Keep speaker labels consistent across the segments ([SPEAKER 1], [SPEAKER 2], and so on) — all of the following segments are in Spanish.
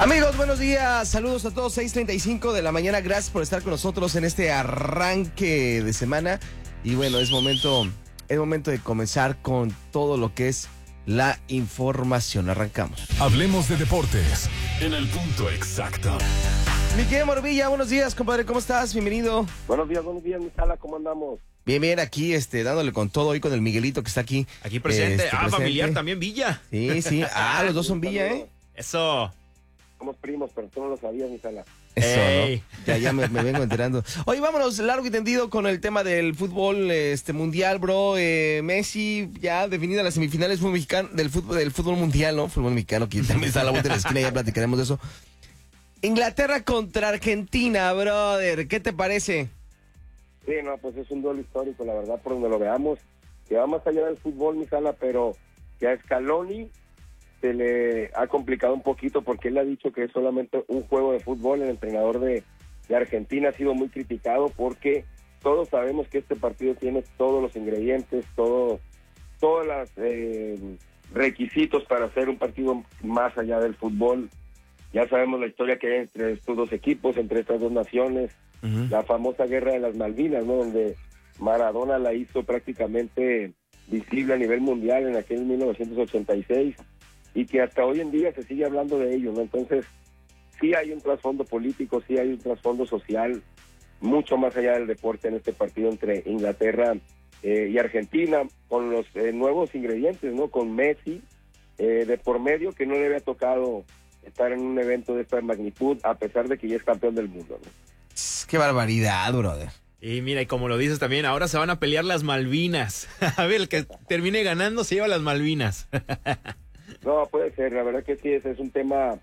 [SPEAKER 1] Amigos, buenos días, saludos a todos, 6:35 de la mañana, gracias por estar con nosotros en este arranque de semana. Y bueno, es momento de comenzar con todo lo que es la información. Arrancamos.
[SPEAKER 2] Hablemos de deportes en el punto exacto.
[SPEAKER 1] Miguel Morbilla, buenos días, compadre, ¿cómo estás? Bienvenido.
[SPEAKER 3] Buenos días, mi sala, ¿cómo andamos?
[SPEAKER 1] Bien, aquí, dándole con todo hoy con el Miguelito que está aquí.
[SPEAKER 4] Aquí presente.
[SPEAKER 1] presente.
[SPEAKER 4] Familiar también, Villa.
[SPEAKER 1] Sí. Los dos son Villa, ¿eh?
[SPEAKER 4] Eso.
[SPEAKER 3] Somos primos, pero tú no lo sabías, mi sala.
[SPEAKER 1] Eso,
[SPEAKER 4] Ey.
[SPEAKER 1] ¿no? Ya me vengo enterando. Oye, vámonos largo y tendido con el tema del fútbol mundial, bro. Messi, ya definida las semifinales del fútbol mundial, ¿no? Fútbol mexicano, que también está a la vuelta de la esquina, ya platicaremos de eso. Inglaterra contra Argentina, brother. ¿Qué te parece?
[SPEAKER 3] Sí, no, pues es un duelo histórico, la verdad, por donde lo veamos. Que va más allá del fútbol, mi sala, pero que a Scaloni se le ha complicado un poquito porque él ha dicho que es solamente un juego de fútbol. El entrenador de Argentina ha sido muy criticado porque todos sabemos que este partido tiene todos los ingredientes, todos los requisitos para hacer un partido más allá del fútbol. Ya sabemos la historia que hay entre estos dos equipos, entre estas dos naciones, la famosa guerra de las Malvinas, ¿no? Donde Maradona la hizo prácticamente visible a nivel mundial en aquel 1986. Y que hasta hoy en día se sigue hablando de ello, ¿no? Entonces, sí hay un trasfondo político, sí hay un trasfondo social, mucho más allá del deporte en este partido entre Inglaterra y Argentina, con los nuevos ingredientes, ¿no? Con Messi de por medio, que no le había tocado estar en un evento de esta magnitud, a pesar de que ya es campeón del mundo, ¿no?
[SPEAKER 1] Qué barbaridad, brother.
[SPEAKER 4] Y mira, y como lo dices también, ahora se van a pelear las Malvinas. A ver, el que termine ganando se lleva las Malvinas.
[SPEAKER 3] No, puede ser, la verdad que sí, ese es un tema,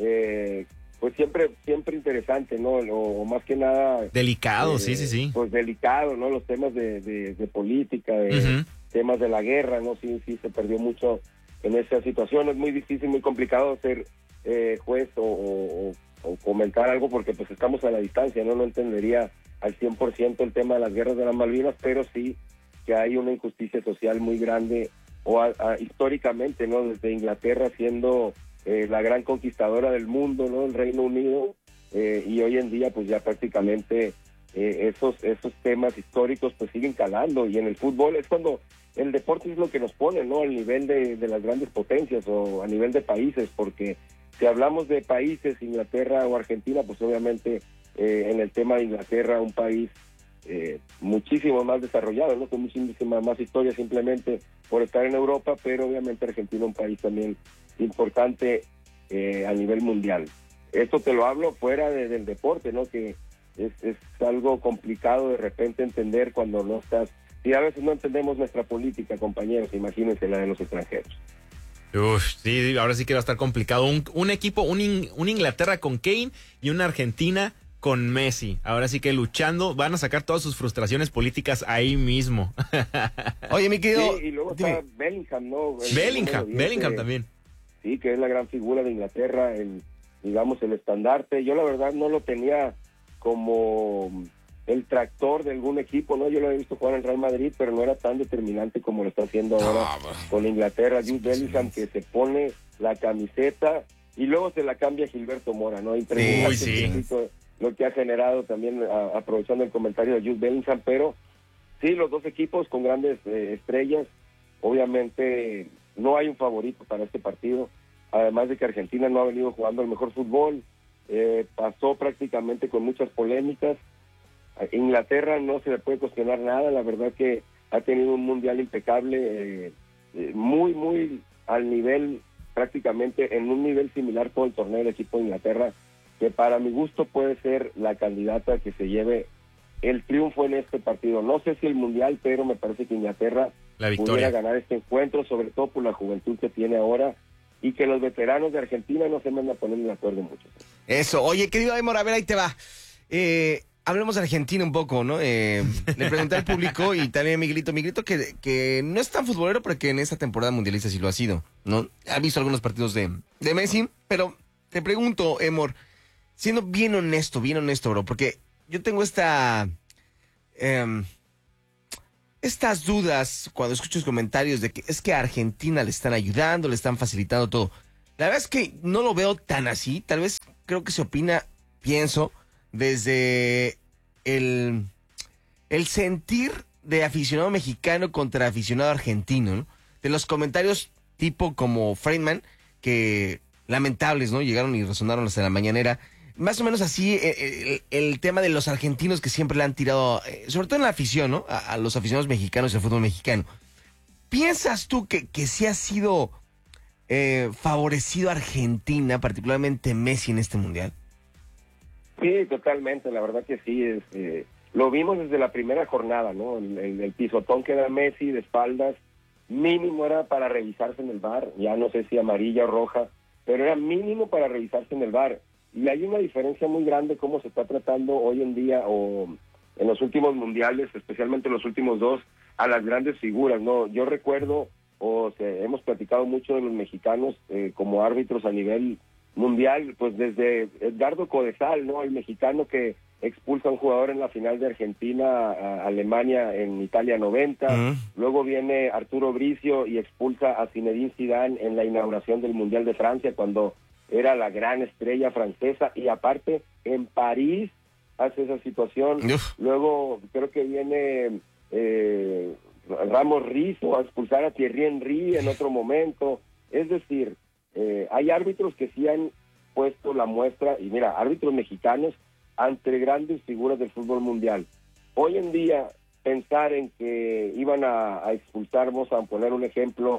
[SPEAKER 3] pues siempre interesante, ¿no? O más que nada...
[SPEAKER 4] Delicado, sí.
[SPEAKER 3] Pues delicado, ¿no? Los temas de política, temas de la guerra, ¿no? Sí, se perdió mucho en esa situación. Es muy difícil, muy complicado ser juez o comentar algo porque pues estamos a la distancia, ¿no? No entendería al 100% el tema de las guerras de las Malvinas, pero sí que hay una injusticia social muy grande históricamente, ¿no? Desde Inglaterra siendo la gran conquistadora del mundo, ¿no? El Reino Unido, y hoy en día pues ya prácticamente esos temas históricos pues siguen calando, y en el fútbol es cuando el deporte es lo que nos pone, ¿no? Al nivel de las grandes potencias o a nivel de países, porque si hablamos de países, Inglaterra o Argentina, pues obviamente en el tema de Inglaterra, un país muchísimo más desarrollado, ¿no? Con muchísima más historia simplemente por estar en Europa, pero obviamente Argentina un país también importante a nivel mundial. Esto te lo hablo fuera del deporte, ¿no? Que es algo complicado de repente entender cuando no estás... Y a veces no entendemos nuestra política, compañeros, imagínense la de los extranjeros.
[SPEAKER 4] Sí, ahora sí que va a estar complicado. Un equipo, un Inglaterra con Kane y una Argentina con Messi. Ahora sí que luchando, van a sacar todas sus frustraciones políticas ahí mismo.
[SPEAKER 1] Oye, mi querido...
[SPEAKER 3] Sí, y luego está Bellingham, ¿no?
[SPEAKER 4] Bellingham también.
[SPEAKER 3] Sí, que es la gran figura de Inglaterra, digamos, el estandarte. Yo la verdad no lo tenía como el tractor de algún equipo, ¿no? Yo lo he visto jugar en el Real Madrid, pero no era tan determinante como lo está haciendo ahora con Inglaterra. Jude Bellingham, que se pone la camiseta y luego se la cambia Gilberto Mora, ¿no? Impresionante.
[SPEAKER 4] Sí.
[SPEAKER 3] Lo que ha generado también, aprovechando el comentario de Jude Bellingham, pero sí, los dos equipos con grandes estrellas. Obviamente no hay un favorito para este partido, además de que Argentina no ha venido jugando el mejor fútbol, pasó prácticamente con muchas polémicas. Inglaterra no se le puede cuestionar nada, la verdad que ha tenido un mundial impecable, muy al nivel, prácticamente en un nivel similar todo el torneo del equipo de Inglaterra, que para mi gusto puede ser la candidata que se lleve el triunfo en este partido. No sé si el mundial, pero me parece que Inglaterra pudiera ganar este encuentro, sobre todo por la juventud que tiene ahora, y que los veteranos de Argentina no se van a poner de acuerdo mucho.
[SPEAKER 1] Eso. Oye, querido Aymor, a ver, ahí te va. Hablemos de Argentina un poco, ¿no? Le pregunté al público y también a Miguelito que no es tan futbolero, pero que en esta temporada mundialista sí lo ha sido, ¿no? Ha visto algunos partidos de Messi, pero te pregunto, Aymor, siendo bien honesto, bro, porque yo tengo estas dudas cuando escucho los comentarios de que es que a Argentina le están ayudando, le están facilitando todo. La verdad es que no lo veo tan así. Tal vez creo que se opina, pienso, desde el sentir de aficionado mexicano contra aficionado argentino, ¿no? De los comentarios tipo como Friedman, que lamentables, ¿no? Llegaron y resonaron hasta la mañanera. Más o menos así el tema de los argentinos que siempre le han tirado, sobre todo en la afición, ¿no? A los aficionados mexicanos y al fútbol mexicano. ¿Piensas tú que sí ha sido favorecido a Argentina, particularmente Messi en este mundial?
[SPEAKER 3] Sí, totalmente, la verdad que sí. Lo vimos desde la primera jornada, ¿no? El pisotón que da Messi de espaldas, mínimo era para revisarse en el VAR, ya no sé si amarilla o roja, pero era mínimo para revisarse en el VAR. Y hay una diferencia muy grande cómo se está tratando hoy en día o en los últimos mundiales, especialmente los últimos dos, a las grandes figuras, ¿no? Yo recuerdo, hemos platicado mucho de los mexicanos como árbitros a nivel mundial, pues desde Edgardo Codesal, ¿no? El mexicano que expulsa a un jugador en la final de Argentina a Alemania en Italia 90, luego viene Arturo Bricio y expulsa a Zinedine Zidane en la inauguración del Mundial de Francia cuando era la gran estrella francesa, y aparte en París hace esa situación. Luego creo que viene Ramos Rizzo a expulsar a Thierry Henry en otro momento. Es decir, hay árbitros que sí han puesto la muestra, y mira, árbitros mexicanos ante grandes figuras del fútbol mundial. Hoy en día, pensar en que iban a expulsar, vamos a poner un ejemplo,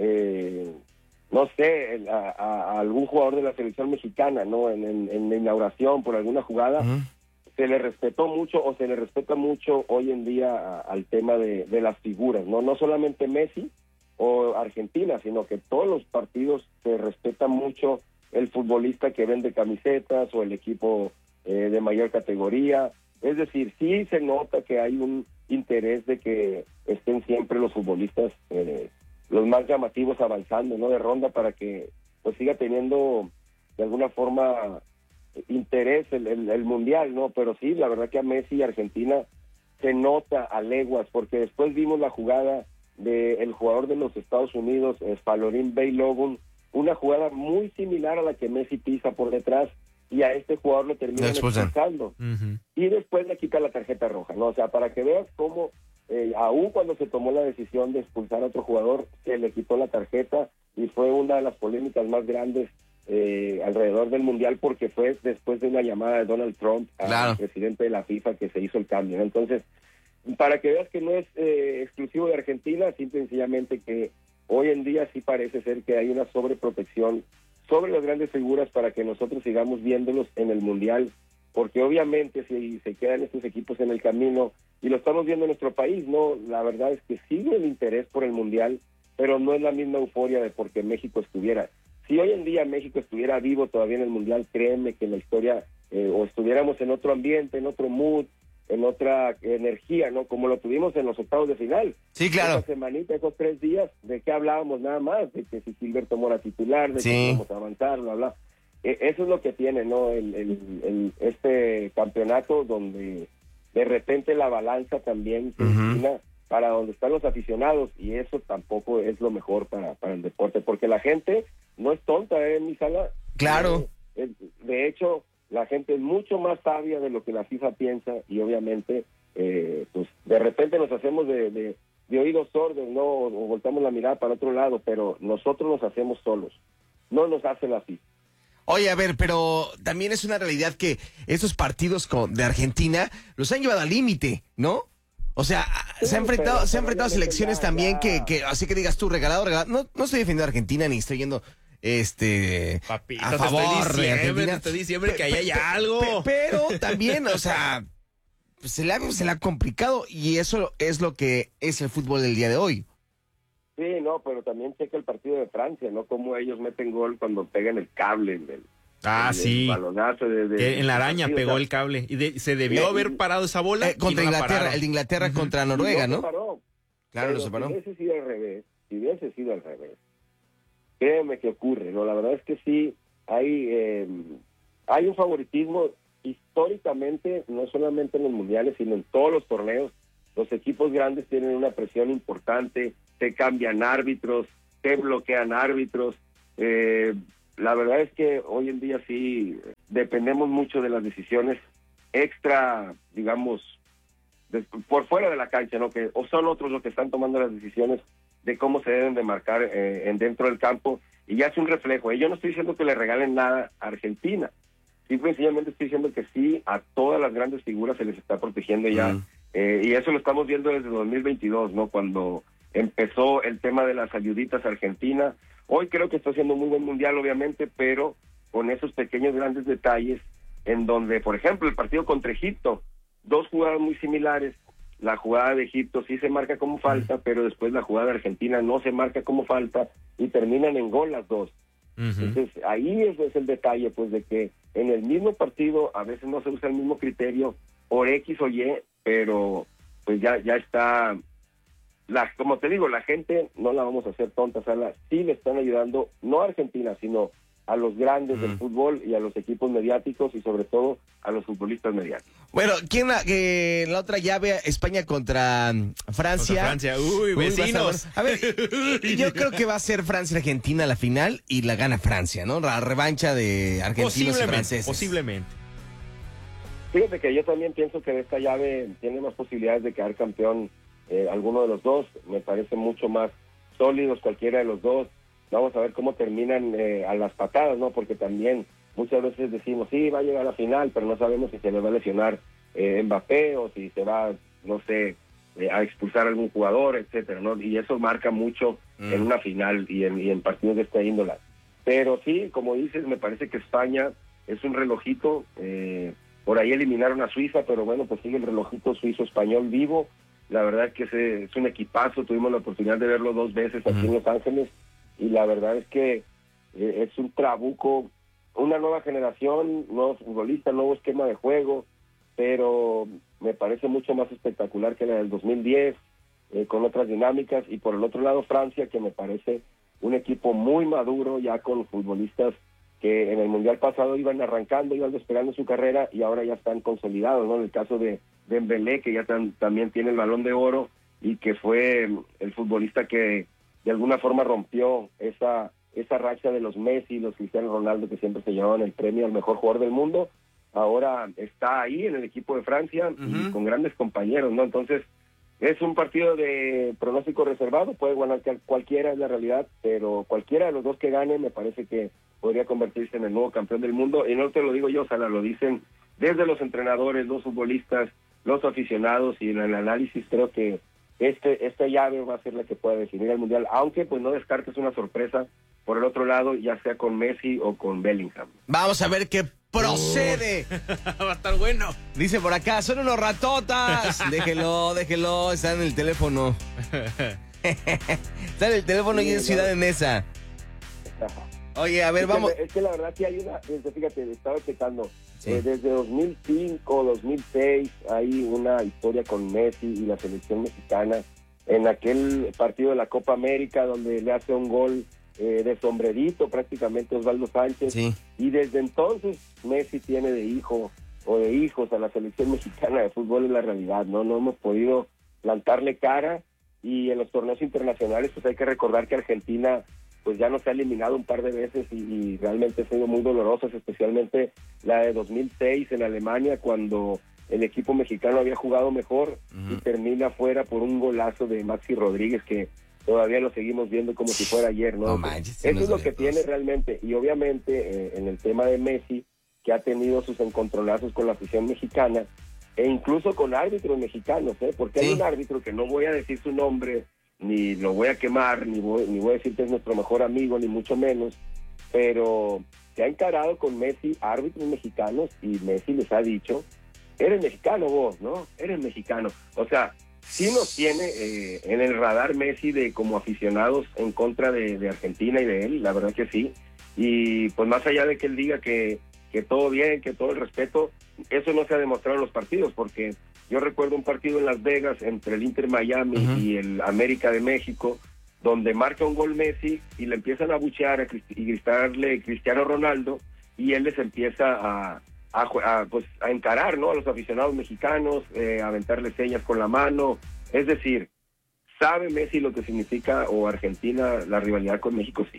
[SPEAKER 3] no sé, a algún jugador de la selección mexicana, ¿no? En la inauguración por alguna jugada, se le respetó mucho o se le respeta mucho hoy en día al tema de las figuras, ¿no? No solamente Messi o Argentina, sino que todos los partidos se respeta mucho el futbolista que vende camisetas o el equipo de mayor categoría. Es decir, sí se nota que hay un interés de que estén siempre los futbolistas los más llamativos avanzando, ¿no? De ronda, para que pues siga teniendo de alguna forma interés el mundial, ¿no? Pero sí, la verdad que a Messi y Argentina se nota a leguas, porque después vimos la jugada del jugador de los Estados Unidos, Falorín Balogun, una jugada muy similar a la que Messi pisa por detrás, y a este jugador lo termina expulsando. Y después le quita la tarjeta roja, ¿no? O sea, para que veas cómo, aún cuando se tomó la decisión de expulsar a otro jugador, se le quitó la tarjeta, y fue una de las polémicas más grandes alrededor del Mundial, porque fue después de una llamada de Donald Trump al presidente de la FIFA que se hizo el cambio, ¿no? Entonces, para que veas que no es exclusivo de Argentina, simple y sencillamente que hoy en día sí parece ser que hay una sobreprotección sobre las grandes figuras para que nosotros sigamos viéndolos en el Mundial, porque obviamente si se quedan estos equipos en el camino, y lo estamos viendo en nuestro país, ¿no? La verdad es que sigue el interés por el Mundial, pero no es la misma euforia de porque México estuviera. Si hoy en día México estuviera vivo todavía en el Mundial, créeme que la historia, o estuviéramos en otro ambiente, en otro mood, en otra energía, ¿no? Como lo tuvimos en los octavos de final.
[SPEAKER 1] Sí, claro.
[SPEAKER 3] Esa semanita, esos 3 días, ¿de qué hablábamos nada más? De que si Gilberto Mora titular, de que vamos a avanzar, bla, bla. Eso es lo que tiene, ¿no? Este campeonato, donde de repente la balanza también se inclina para donde están los aficionados, y eso tampoco es lo mejor para el deporte, porque la gente no es tonta, mi Sala.
[SPEAKER 1] Claro.
[SPEAKER 3] De hecho, la gente es mucho más sabia de lo que la FIFA piensa, y obviamente, pues de repente nos hacemos de oídos sordos, ¿no? O voltamos la mirada para otro lado, pero nosotros nos hacemos solos, no nos hace la FIFA.
[SPEAKER 1] Oye, a ver, pero también es una realidad que estos partidos de Argentina los han llevado al límite, ¿no? O sea,
[SPEAKER 3] sí,
[SPEAKER 1] se han enfrentado selecciones también que así que digas tú, regalado. No estoy defendiendo a Argentina ni estoy yendo
[SPEAKER 4] Papito,
[SPEAKER 1] a favor de Argentina.
[SPEAKER 4] Te estoy diciendo que ahí hay algo.
[SPEAKER 1] Pero también, o sea, se le ha complicado, y eso es lo que es el fútbol del día de hoy.
[SPEAKER 3] Sí, no, pero también checa el partido de Francia, ¿no? Cómo ellos meten gol cuando pegan el cable.
[SPEAKER 4] Sí.
[SPEAKER 3] El balonazo
[SPEAKER 4] en la araña pegó el cable. Y se debió haber parado esa bola.
[SPEAKER 1] Contra Inglaterra, el de Inglaterra contra Noruega, ¿no? Claro, lo separó.
[SPEAKER 3] Si hubiese sido al revés, créeme que ocurre, ¿no? La verdad es que sí, hay un favoritismo históricamente, no solamente en los mundiales, sino en todos los torneos. Los equipos grandes tienen una presión importante, te cambian árbitros, te bloquean árbitros, la verdad es que hoy en día sí dependemos mucho de las decisiones extra, digamos, por fuera de la cancha, ¿no? Que o son otros los que están tomando las decisiones de cómo se deben de marcar dentro del campo, y ya es un reflejo. Yo no estoy diciendo que le regalen nada a Argentina, simplemente estoy diciendo que sí, a todas las grandes figuras se les está protegiendo ya, y eso lo estamos viendo desde 2022, ¿no? Cuando empezó el tema de las ayuditas a Argentina. Hoy creo que está haciendo un muy buen mundial, obviamente, pero con esos pequeños grandes detalles, en donde, por ejemplo, el partido contra Egipto, 2 jugadas muy similares. La jugada de Egipto sí se marca como falta, pero después la jugada de Argentina no se marca como falta y terminan en gol las dos. Entonces, ahí es el detalle, pues, de que en el mismo partido a veces no se usa el mismo criterio por X o Y, pero pues ya está, como te digo, la gente no la vamos a hacer tonta, o sea, sí le están ayudando, no a Argentina, sino a los grandes del fútbol y a los equipos mediáticos y sobre todo a los futbolistas mediáticos.
[SPEAKER 1] Bueno, la otra llave, España contra Francia?
[SPEAKER 4] Contra Francia, vecinos.
[SPEAKER 1] A ver, yo creo que va a ser Francia-Argentina la final y la gana Francia, ¿no? La revancha de argentinos y franceses.
[SPEAKER 4] Posiblemente.
[SPEAKER 3] Fíjate que yo también pienso que esta llave tiene más posibilidades de quedar campeón alguno de los dos. Me parece mucho más sólidos cualquiera de los dos. Vamos a ver cómo terminan a las patadas, ¿no? Porque también muchas veces decimos, sí, va a llegar a la final, pero no sabemos si se le va a lesionar Mbappé o si se va, no sé, a expulsar a algún jugador, etcétera, ¿no? Y eso marca mucho en una final y en partidos de esta índole. Pero sí, como dices, me parece que España es un relojito. Por ahí eliminaron a Suiza, pero bueno, pues sigue el relojito suizo-español vivo. La verdad es que es un equipazo. Tuvimos la oportunidad de verlo 2 veces aquí en Los Ángeles. Y la verdad es que es un trabuco, una nueva generación, nuevos futbolistas, nuevo esquema de juego, pero me parece mucho más espectacular que la del 2010, con otras dinámicas. Y por el otro lado, Francia, que me parece un equipo muy maduro, ya con futbolistas que en el Mundial pasado iban arrancando, iban despegando su carrera y ahora ya están consolidados, ¿no? En el caso de Dembélé, que ya también tiene el Balón de Oro y que fue el futbolista que de alguna forma rompió esa racha de los Messi, los Cristiano Ronaldo, que siempre se llevaban el premio al mejor jugador del mundo. Ahora está ahí en el equipo de Francia y con grandes compañeros, ¿no? Entonces, es un partido de pronóstico reservado, puede ganar cualquiera, es la realidad, pero cualquiera de los dos que gane me parece que podría convertirse en el nuevo campeón del mundo. Y no te lo digo yo, Sala, lo dicen desde los entrenadores, los futbolistas, los aficionados, y en el análisis creo que esta llave va a ser la que pueda definir el Mundial, aunque pues no descartes una sorpresa por el otro lado, ya sea con Messi o con Bellingham.
[SPEAKER 1] Vamos a ver qué procede.
[SPEAKER 4] Va a estar bueno.
[SPEAKER 1] Dice por acá, son unos ratotas. Déjelo, está en el teléfono. Está en el teléfono y en Ciudad de Neza. Oye, a ver, vamos.
[SPEAKER 3] Es que la verdad que hay fíjate, estaba checando. Sí. Desde 2005, 2006, hay una historia con Messi y la selección mexicana en aquel partido de la Copa América donde le hace un gol de sombrerito prácticamente Osvaldo Sánchez. Sí. Y desde entonces Messi tiene de hijo o de hijos a la selección mexicana de fútbol, en la realidad, ¿no? No hemos podido plantarle cara, y en los torneos internacionales pues hay que recordar que Argentina pues ya nos ha eliminado un par de veces y realmente ha sido muy dolorosas, especialmente la de 2006 en Alemania, cuando el equipo mexicano había jugado mejor y termina fuera por un golazo de Maxi Rodríguez, que todavía lo seguimos viendo como si fuera ayer, ¿no? Manches, eso es lo que tiene realmente. Y obviamente en el tema de Messi, que ha tenido sus encontronazos con la afición mexicana e incluso con árbitros mexicanos, porque hay un árbitro que no voy a decir su nombre, ni lo voy a quemar, ni voy a decir que es nuestro mejor amigo, ni mucho menos, pero se ha encarado con Messi árbitros mexicanos y Messi les ha dicho, eres mexicano vos, ¿no? Eres mexicano. O sea, sí nos tiene en el radar Messi de como aficionados en contra de Argentina y de él, la verdad que sí. Y pues más allá de que él diga que todo bien, que todo el respeto, eso no se ha demostrado en los partidos, porque yo recuerdo un partido en Las Vegas entre el Inter Miami y el América de México, donde marca un gol Messi y le empiezan a abuchear y gritarle Cristiano Ronaldo, y él les empieza a encarar, ¿no? A los aficionados mexicanos, a aventarle señas con la mano. Es decir, ¿sabe Messi lo que significa, o Argentina, la rivalidad con México? Sí.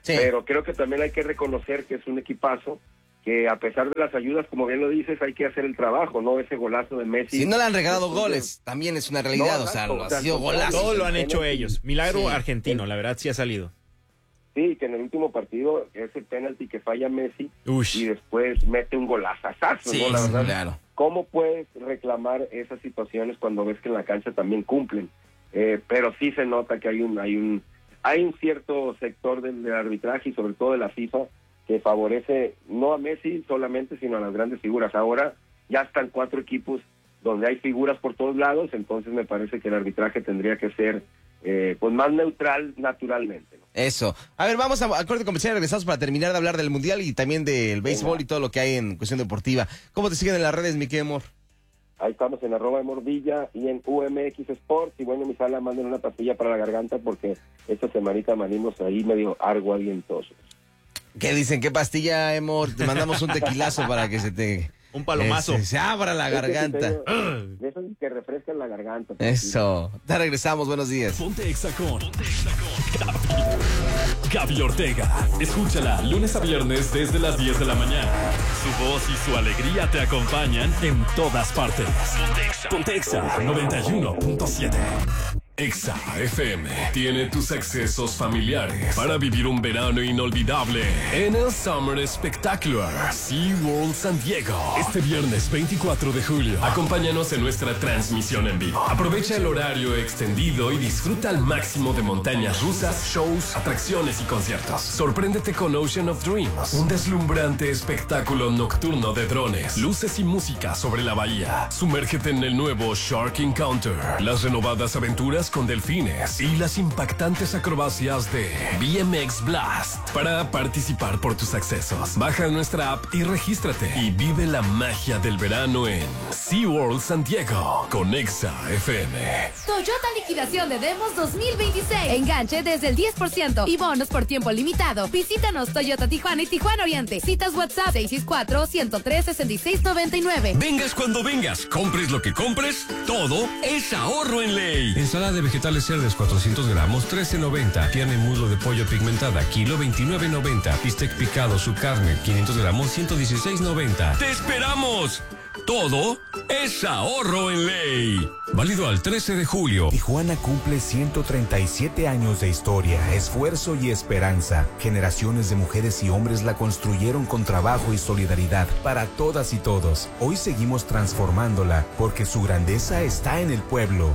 [SPEAKER 1] Sí.
[SPEAKER 3] Pero creo que también hay que reconocer que es un equipazo, que a pesar de las ayudas, como bien lo dices, hay que hacer el trabajo, ¿no? Ese golazo de Messi.
[SPEAKER 1] Si no le han regalado goles, también es una realidad,
[SPEAKER 3] No,
[SPEAKER 1] o sea,
[SPEAKER 3] exacto,
[SPEAKER 1] ha sido golazo.
[SPEAKER 4] Todo lo han hecho ellos. Milagro
[SPEAKER 1] Sí.
[SPEAKER 4] argentino, la verdad sí ha salido.
[SPEAKER 3] Sí, que en el último partido ese penalti que falla Messi
[SPEAKER 4] Ush.
[SPEAKER 3] y después mete un golazazazo,
[SPEAKER 1] Sí,
[SPEAKER 3] ¿no? La verdad,
[SPEAKER 1] claro.
[SPEAKER 3] ¿cómo puedes reclamar esas situaciones cuando ves que en la cancha también cumplen? Pero sí se nota que hay un cierto sector del arbitraje y sobre todo de la FIFA que favorece no a Messi solamente, sino a las grandes figuras. Ahora ya están 4 equipos donde hay figuras por todos lados, entonces me parece que el arbitraje tendría que ser pues más neutral naturalmente, ¿no?
[SPEAKER 1] Eso. A ver, vamos a corte comercial, regresamos para terminar de hablar del Mundial y también del béisbol y todo lo que hay en cuestión deportiva. ¿Cómo te siguen en las redes, mi querido amor?
[SPEAKER 3] Ahí estamos en @Mordilla y en UMX Sports. Y bueno, mi sala, manden una pastilla para la garganta porque esta semanita venimos ahí medio aguadientosos.
[SPEAKER 1] ¿Qué dicen? ¿Qué pastilla, amor? Te mandamos un tequilazo para que se te...
[SPEAKER 4] Un palomazo.
[SPEAKER 1] Se abra la garganta.
[SPEAKER 3] De esos que refrescan la garganta.
[SPEAKER 1] Eso. Ya regresamos, buenos días.
[SPEAKER 2] Ponte Exa con Gaby Ortega. Escúchala lunes a viernes desde las 10 de la mañana. Su voz y su alegría te acompañan en todas partes. Ponte Exa 91.7. Exa FM tiene tus accesos familiares para vivir un verano inolvidable en el Summer Spectacular SeaWorld San Diego. Este viernes 24 de julio, acompáñanos en nuestra transmisión en vivo. Aprovecha el horario extendido y disfruta al máximo de montañas rusas, shows, atracciones y conciertos. Sorpréndete con Ocean of Dreams, un deslumbrante espectáculo nocturno de drones, luces y música sobre la bahía. Sumérgete en el nuevo Shark Encounter, las renovadas aventuras con delfines y las impactantes acrobacias de BMX Blast. Para participar por tus accesos, baja nuestra app y regístrate y vive la magia del verano en SeaWorld San Diego con Exa FM.
[SPEAKER 5] Toyota Liquidación de Demos 2026. Enganche desde el 10% y bonos por tiempo limitado. Visítanos Toyota Tijuana y Tijuana Oriente. Citas WhatsApp 664-103-6699.
[SPEAKER 6] Vengas cuando vengas, compres lo que compres, todo es ahorro en ley.
[SPEAKER 7] Ensalada de vegetales cerdes 400 gramos, 13.90. Pierna y muslo de pollo pigmentada, kilo 29.90. Bistec picado, su carne, 500 gramos, 116.90.
[SPEAKER 6] ¡Te esperamos! Todo es ahorro en ley.
[SPEAKER 7] Válido al 13 de julio.
[SPEAKER 8] Tijuana cumple 137 años de historia, esfuerzo y esperanza. Generaciones de mujeres y hombres la construyeron con trabajo y solidaridad para todas y todos. Hoy seguimos transformándola porque su grandeza está en el pueblo.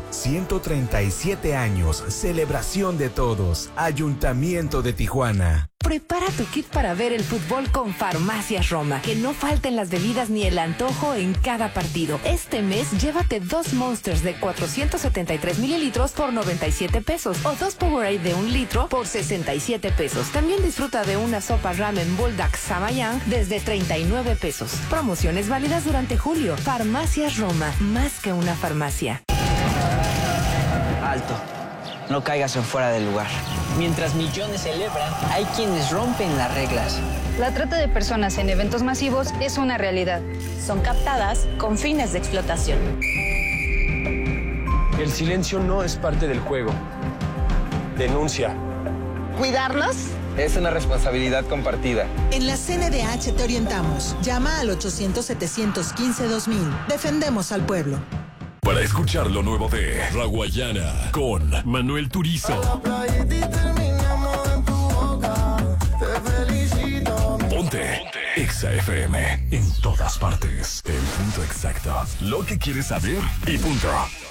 [SPEAKER 8] 137 años, celebración de todos. Ayuntamiento de Tijuana.
[SPEAKER 5] Prepara tu kit para ver el fútbol con Farmacias Roma. Que no falten las bebidas ni el antojo en cada partido. Este mes llévate 2 Monsters de 473 mililitros por 97 pesos o 2 Powerade de 1 litro por 67 pesos. También disfruta de una sopa ramen Bulldog Samayang desde 39 pesos. Promociones válidas durante julio. Farmacias Roma, más que una farmacia.
[SPEAKER 9] Alto. No caigas en fuera del lugar. Mientras millones celebran, hay quienes rompen las reglas.
[SPEAKER 10] La trata de personas en eventos masivos es una realidad.
[SPEAKER 11] Son captadas con fines de explotación.
[SPEAKER 12] El silencio no es parte del juego. Denuncia.
[SPEAKER 13] ¿Cuidarnos?
[SPEAKER 14] Es una responsabilidad compartida.
[SPEAKER 15] En la CNDH te orientamos. Llama al 800-715-2000. Defendemos al pueblo.
[SPEAKER 2] Para escuchar lo nuevo de Raguayana con Manuel Turizo. Ponte Exa FM en todas partes. El punto exacto. Lo que quieres saber y punto.